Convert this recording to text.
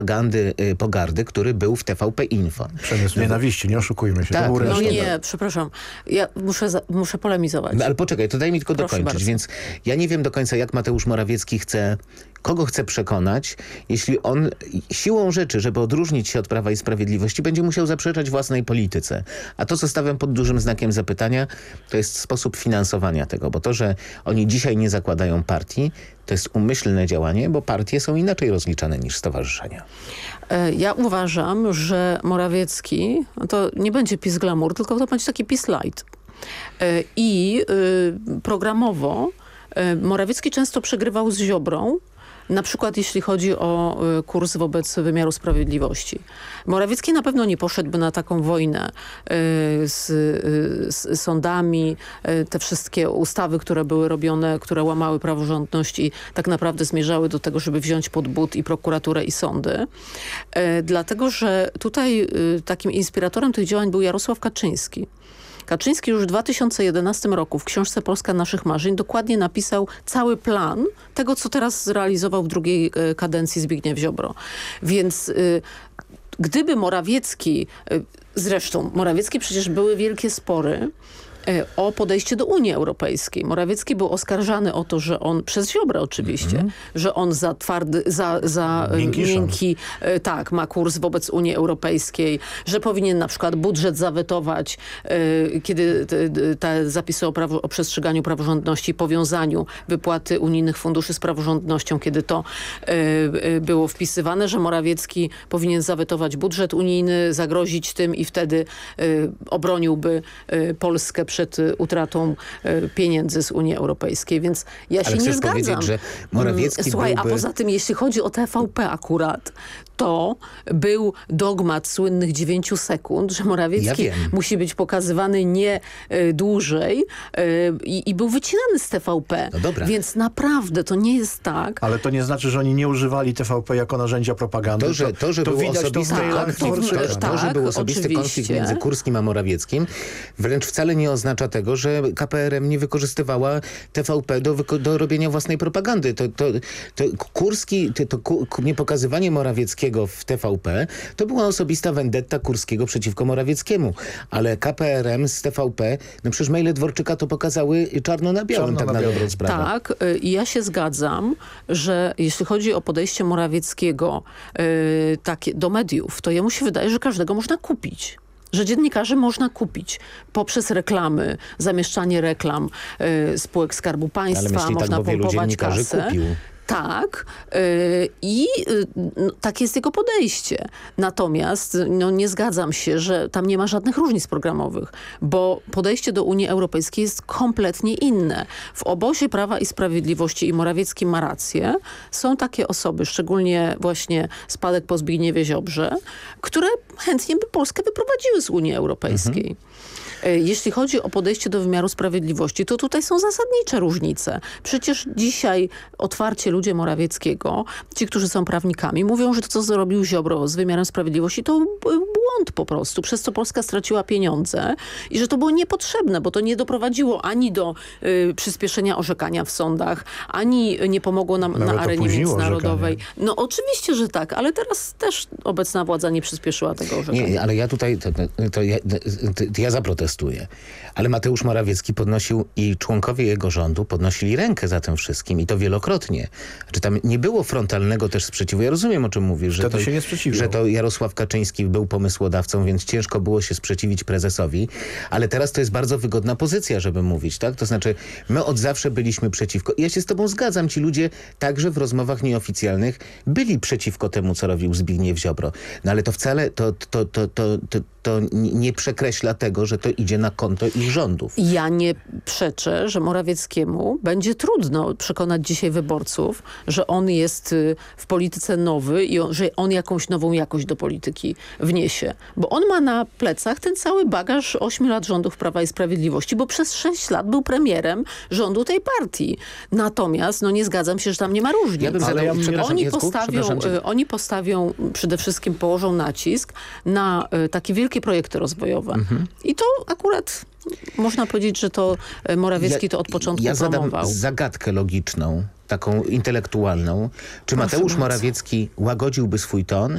propagandy, pogardy, który był w TVP Info. Przemysł nienawiści, nie oszukujmy się. Tak, to był no resztę. Nie, przepraszam. Ja muszę polemizować. No, ale poczekaj, to daj mi tylko Proszę dokończyć. bardzo. Więc ja nie wiem do końca, jak Mateusz Morawiecki kogo chce przekonać, jeśli on siłą rzeczy, żeby odróżnić się od Prawa i Sprawiedliwości, będzie musiał zaprzeczać własnej polityce. A to, co stawiam pod dużym znakiem zapytania, to jest sposób finansowania tego. Bo to, że oni dzisiaj nie zakładają partii, to jest umyślne działanie, bo partie są inaczej rozliczane niż stowarzyszenia. Ja uważam, że Morawiecki, to nie będzie PiS glamour, tylko to będzie taki PiS light. I programowo Morawiecki często przegrywał z Ziobrą, na przykład jeśli chodzi o kurs wobec wymiaru sprawiedliwości. Morawiecki na pewno nie poszedłby na taką wojnę z sądami, te wszystkie ustawy, które były robione, które łamały praworządność i tak naprawdę zmierzały do tego, żeby wziąć pod but i prokuraturę i sądy. Dlatego, że tutaj takim inspiratorem tych działań był Jarosław Kaczyński. Kaczyński już w 2011 roku w książce Polska naszych marzeń dokładnie napisał cały plan tego, co teraz zrealizował w drugiej kadencji Zbigniew Ziobro. Więc gdyby Morawiecki, zresztą Morawiecki przecież były wielkie spory o podejście do Unii Europejskiej. Morawiecki był oskarżany o to, że on, przez Ziobrę oczywiście, że on za twardy, za miękki ma kurs wobec Unii Europejskiej, że powinien na przykład budżet zawetować, kiedy te zapisy o przestrzeganiu praworządności, powiązaniu wypłaty unijnych funduszy z praworządnością, kiedy to było wpisywane, że Morawiecki powinien zawetować budżet unijny, zagrozić tym i wtedy obroniłby Polskę przed utratą pieniędzy z Unii Europejskiej, więc ja się nie zgadzam. Powiedzieć, że Morawiecki Słuchaj, byłby... a poza tym, jeśli chodzi o TVP akurat, to był dogmat słynnych 9 sekund, że Morawiecki musi być pokazywany nie dłużej i był wycinany z TVP. No dobra. Więc naprawdę to nie jest tak. Ale to nie znaczy, że oni nie używali TVP jako narzędzia propagandy. To, że był widać osobisty konflikt między Kurskim a Morawieckim, wręcz wcale nie oznacza tego, że KPRM nie wykorzystywała TVP do robienia własnej propagandy. Kurski, niepokazywanie Morawieckiego w TVP, to była osobista vendetta Kurskiego przeciwko Morawieckiemu. Ale KPRM z TVP, no przecież maile Dworczyka to pokazały czarno na białym, tak na dobrą sprawę. Tak, i ja się zgadzam, że jeśli chodzi o podejście Morawieckiego do mediów, to jemu się wydaje, że każdego można kupić. Że dziennikarzy można kupić poprzez reklamy, zamieszczanie reklam spółek Skarbu Państwa, można pompować kasę. Kupił. Tak, tak jest jego podejście. Natomiast nie zgadzam się, że tam nie ma żadnych różnic programowych, bo podejście do Unii Europejskiej jest kompletnie inne. W obozie Prawa i Sprawiedliwości i Morawiecki ma rację. Są takie osoby, szczególnie właśnie spadek po Zbigniewie Ziobrze, które chętnie by Polskę wyprowadziły z Unii Europejskiej. Jeśli chodzi o podejście do wymiaru sprawiedliwości, to tutaj są zasadnicze różnice. Przecież dzisiaj otwarcie ludzie Morawieckiego, ci, którzy są prawnikami, mówią, że to, co zrobił Ziobro z wymiarem sprawiedliwości, to błąd po prostu, przez co Polska straciła pieniądze i że to było niepotrzebne, bo to nie doprowadziło ani do przyspieszenia orzekania w sądach, ani nie pomogło nam na arenie międzynarodowej. Orzekanie. No oczywiście, że tak, ale teraz też obecna władza nie przyspieszyła tego orzekania. Nie, ale ja tutaj, ja zaprotestuję. Ale Mateusz Morawiecki podnosił i członkowie jego rządu podnosili rękę za tym wszystkim i to wielokrotnie. Znaczy tam nie było frontalnego też sprzeciwu. Ja rozumiem, o czym mówisz, że to Jarosław Kaczyński był pomysłodawcą, więc ciężko było się sprzeciwić prezesowi, ale teraz to jest bardzo wygodna pozycja, żeby mówić, tak? To znaczy my od zawsze byliśmy przeciwko. Ja się z tobą zgadzam. Ci ludzie także w rozmowach nieoficjalnych byli przeciwko temu, co robił Zbigniew Ziobro. No ale to wcale to nie przekreśla tego, że to idzie na konto ich rządów. Ja nie przeczę, że Morawieckiemu będzie trudno przekonać dzisiaj wyborców, że on jest w polityce nowy i że on jakąś nową jakość do polityki wniesie. Bo on ma na plecach ten cały bagaż 8 lat rządów Prawa i Sprawiedliwości, bo przez 6 lat był premierem rządu tej partii. Natomiast nie zgadzam się, że tam nie ma różnic. Oni postawią, przede wszystkim położą nacisk na takie wielkie projekty rozwojowe. I to akurat można powiedzieć, że to Morawiecki to od początku promował. Ja zadam zagadkę logiczną, taką intelektualną. Czy Mateusz Morawiecki łagodziłby swój ton,